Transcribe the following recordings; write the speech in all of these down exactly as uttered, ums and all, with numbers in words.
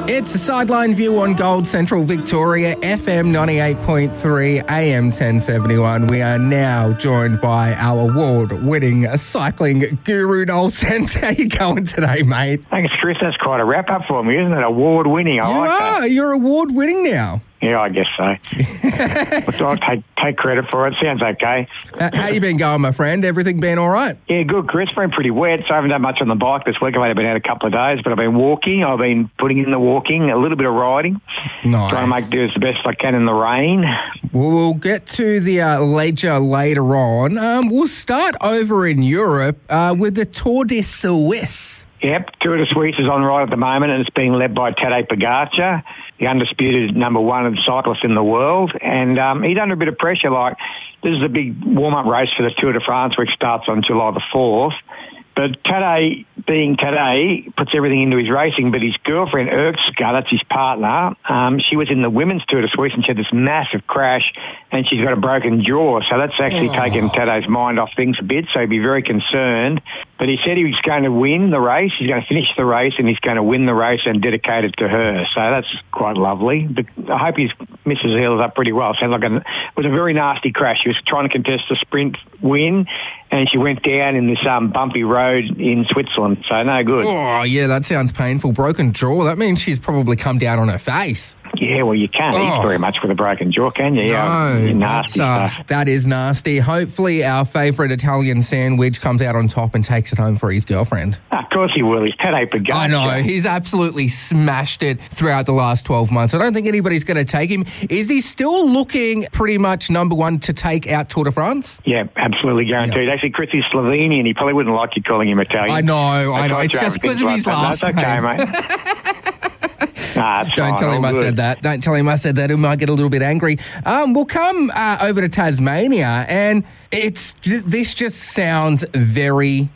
It's a Sideline View on Gold Central Victoria, F M ninety-eight point three, A M ten seventy-one. We are now joined by our award-winning cycling guru, Noel Sense. How you going today, mate? Thanks, Chris. That's quite a wrap-up for me, isn't it? Award-winning. I you like are. that. You're award-winning now. Yeah, I guess so. I'll take take credit for it. Sounds okay. Uh, how you been going, my friend? Everything been all right? Yeah, good, Chris. Been pretty wet, so I haven't done much on the bike this week. I've only been out a couple of days, but I've been walking. I've been putting in the walking, a little bit of riding. Nice. Trying to make do as the best I can in the rain. Well, we'll get to the uh, ledger later on. Um, we'll start over in Europe uh, with the Tour de Suisse. Yep, Tour de Suisse is on right at the moment, and it's being led by Tadej Pogacar, the undisputed number one cyclist in the world. And um, he's under a bit of pressure. Like, this is a big warm-up race for the Tour de France, which starts on July the fourth. But Tadej, being Tadej, puts everything into his racing, but his girlfriend, Erkska, that's his partner, um, she was in the women's Tour de Suisse and she had this massive crash and she's got a broken jaw. So that's actually oh. taken Tadej's mind off things a bit, so he'd be very concerned. But he said he was going to win the race, he's going to finish the race and he's going to win the race and dedicate it to her. So that's quite lovely. But I hope his missus heals up pretty well. Sounds like a, it was a very nasty crash. She was trying to contest the sprint win and she went down in this um, bumpy road in Switzerland, so no good. Oh, yeah, that sounds painful. Broken jaw, that means she's probably come down on her face. Yeah, well, you can't oh. eat very much with a broken jaw, can you? No, yeah, nasty uh, stuff. That is nasty. Hopefully our favourite Italian sandwich comes out on top and takes it home for his girlfriend. Oh, of course he will. He's Tadej Pogacar. I know. He's absolutely smashed it throughout the last twelve months. I don't think anybody's going to take him. Is he still looking pretty much number one to take out Tour de France? Yeah, absolutely guaranteed. Yeah. Actually, Chris is Slovenian. He probably wouldn't like you calling him Italian. I know, I know. It's just because of his last name. That's okay, mate. Nah, Don't fine, tell him I good. said that. Don't tell him I said that. He might get a little bit angry. Um, we'll come uh, over to Tasmania, and it's this just sounds very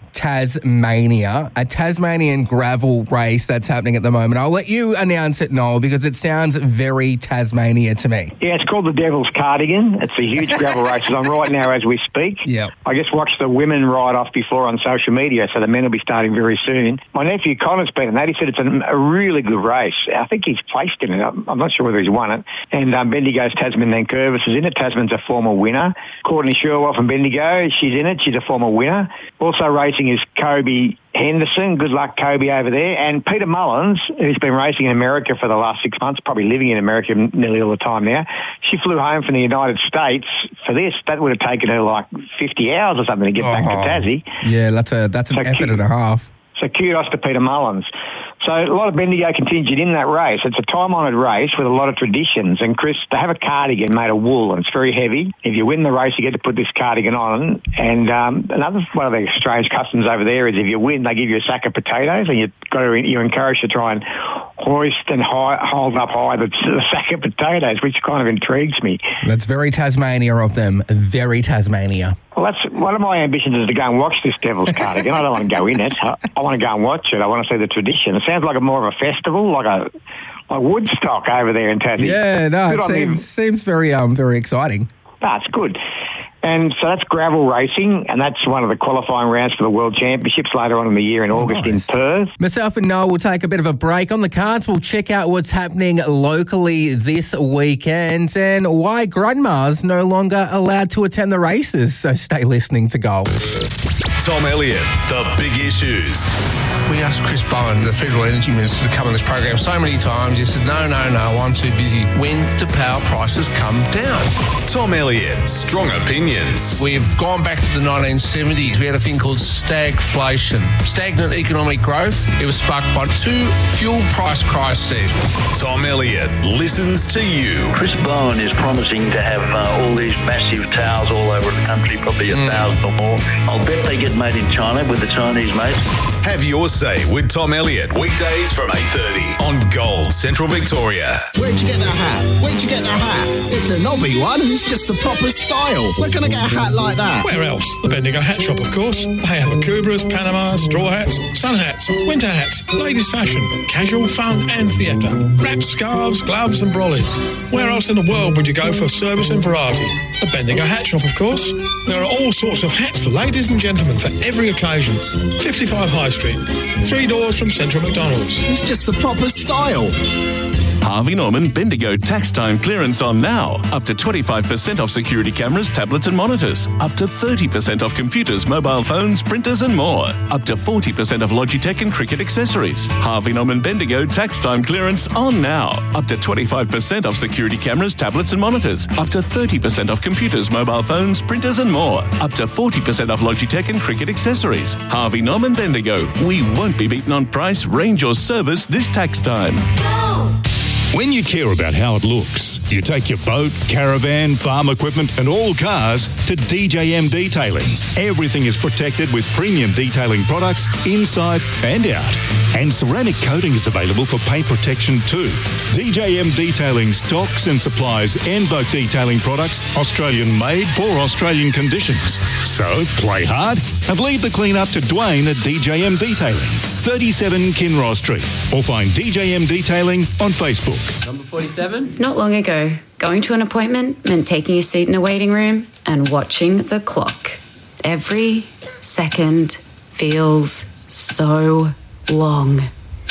Tasmania, a Tasmanian gravel race that's happening at the moment. I'll let you announce it, Noel, because it sounds very Tasmania to me. Yeah, it's called the Devil's Cardigan. It's a huge gravel race. It's on right now as we speak. Yep. I just watched the women ride off before on social media, so the men will be starting very soon. My nephew Connor's been in that. He said it's a, a really good race. I think he's placed in it. I'm, I'm not sure whether he's won it. And um, Bendigo's Tasman Nankervis is in it. Tasman's a former winner. Courtney Sherwood from Bendigo, she's in it. She's a former winner. Also racing is Kobe Henderson. Good luck, Kobe, over there. And Peter Mullins, who's been racing in America for the last six months, probably living in America nearly all the time now. She flew home from the United States for this. That would have taken her like fifty hours or something to get oh, back to Tassie. Yeah, that's a that's an so effort and a half. So kudos to Peter Mullins. So a lot of Bendigo contingent in that race. It's a time-honoured race with a lot of traditions. And, Chris, they have a cardigan made of wool, and it's very heavy. If you win the race, you get to put this cardigan on. And um, another one of the strange customs over there is if you win, they give you a sack of potatoes, and you've got to, you're encouraged to try and hoist and high, hold up high the, the sack of potatoes, which kind of intrigues me. That's very Tasmania of them. Very Tasmania. Well, that's one of my ambitions is to go and watch this Devil's Cardigan. I don't want to go in it. I, I want to go and watch it. I want to see the tradition. It sounds like a more of a festival, like a like Woodstock over there in Tassie. Yeah, no, good it seems, seems very um very exciting. No, it's good. And so that's gravel racing, and that's one of the qualifying rounds for the World Championships later on in the year in August nice. in Perth. Myself and Noel will take a bit of a break. On the cards, we'll check out what's happening locally this weekend and why grandma's no longer allowed to attend the races. So stay listening to Gold. Tom Elliott, The Big Issues. We asked Chris Bowen, the Federal Energy Minister, to come on this program so many times. He said, no, no, no, I'm too busy. When do power prices come down? Tom Elliott, Strong Opinions. We've gone back to the nineteen seventies. We had a thing called stagflation. Stagnant economic growth. It was sparked by two fuel price crises. Tom Elliott listens to you. Chris Bowen is promising to have uh, all these massive towers all over the country, probably a mm. thousand or more. I'll bet they get made in China with the Chinese mates. Have your say with Tom Elliott, weekdays from eight thirty on Gold Central Victoria. Where'd you get that hat? Where'd you get that hat? It's a knobby one and it's just the proper style. Where can I get a hat like that? Where else? The Bendigo Hat Shop, of course. They have Akubras, Panamas, straw hats, sun hats, winter hats, ladies' fashion, casual, fun and theatre, wraps, scarves, gloves and brollies. Where else in the world would you go for service and variety? The Bendigo Hat Shop, of course. There are all sorts of hats for ladies and gentlemen for every occasion. fifty-five High Street, three doors from Central McDonald's. It's just the proper style. Harvey Norman Bendigo tax time clearance on now. Up to twenty-five percent off security cameras, tablets and monitors. Up to thirty percent off computers, mobile phones, printers and more. Up to forty percent off Logitech and cricket accessories. Harvey Norman Bendigo tax time clearance on now. Up to twenty-five percent off security cameras, tablets and monitors. Up to thirty percent off computers, mobile phones, printers and more. Up to forty percent off Logitech and cricket accessories. Harvey Norman Bendigo. We won't be beaten on price, range or service this tax time. When you care about how it looks, you take your boat, caravan, farm equipment and all cars to D J M Detailing. Everything is protected with premium detailing products inside and out. And ceramic coating is available for paint protection too. D J M Detailing stocks and supplies Envoke detailing products, Australian made for Australian conditions. So play hard and leave the clean up to Dwayne at D J M Detailing, thirty-seven Kinross Street, or find D J M Detailing on Facebook. Number forty-seven. Not long ago, going to an appointment meant taking a seat in a waiting room and watching the clock. Every second feels so long.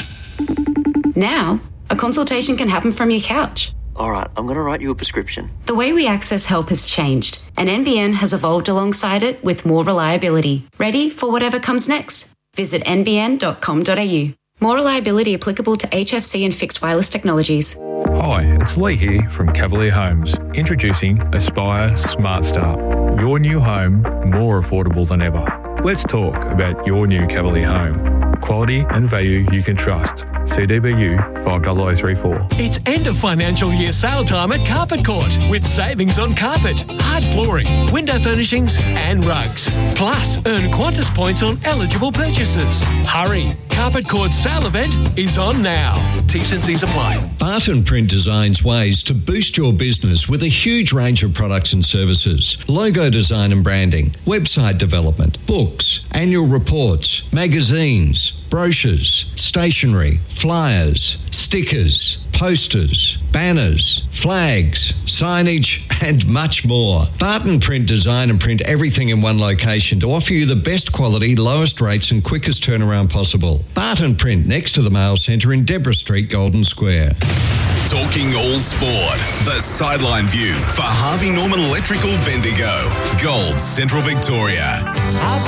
Now, a consultation can happen from your couch. All right, I'm going to write you a prescription. The way we access help has changed, and N B N has evolved alongside it with more reliability. Ready for whatever comes next? Visit n b n dot com dot a u. More reliability applicable to H F C and fixed wireless technologies. Hi, it's Lee here from Cavalier Homes, introducing Aspire Smart Start. Your new home more affordable than ever. Let's talk about your new Cavalier home. Quality and value you can trust. C D B U five zero zero three four. It's end of financial year sale time at Carpet Court with savings on carpet, hard flooring, window furnishings and rugs. Plus, earn Qantas points on eligible purchases. Hurry! Carpet Court's sale event is on now. T's and C's apply. Barton Print designs ways to boost your business with a huge range of products and services. Logo design and branding, website development, books, annual reports, magazines, brochures, stationery, flyers, stickers, posters, banners, flags, signage, and much more. Barton Print design and print everything in one location to offer you the best quality, lowest rates and quickest turnaround possible. Barton Print next to the Mail Centre in Deborah Street, Golden Square. Talking all sport. The sideline view for Harvey Norman Electrical Bendigo. Gold, Central Victoria.